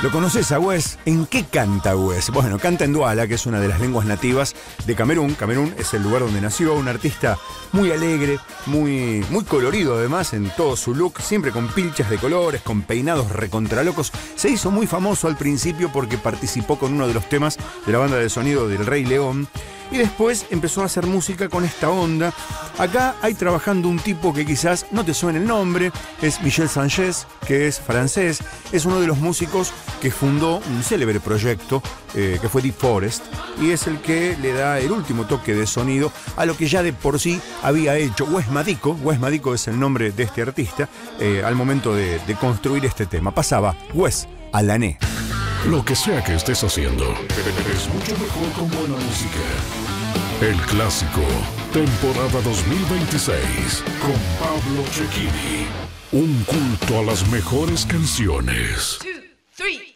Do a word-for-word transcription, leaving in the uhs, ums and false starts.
¿Lo conoces a Wes? ¿En qué canta Wes? Bueno, canta en Duala, que es una de las lenguas nativas de Camerún. Camerún es el lugar donde nació, un artista muy alegre, muy, muy colorido además en todo su look, siempre con pilchas de colores, con peinados recontralocos. Se hizo muy famoso al principio porque participó con uno de los temas de la banda de sonido del Rey León. Y después empezó a hacer música con esta onda. Acá hay trabajando un tipo que quizás no te suene el nombre, es Michel Sanchez, que es francés, es uno de los músicos que fundó un célebre proyecto eh, que fue Deep Forest, y es el que le da el último toque de sonido a lo que ya de por sí había hecho Wes Madico. Wes Madico es el nombre de este artista eh, al momento de, de construir este tema. Pasaba Wes Alané. Lo que sea que estés haciendo, es mucho mejor con buena música. El Clásico, temporada dos mil veintiséis, con Pablo Cecchini. Un culto a las mejores canciones. Two, three.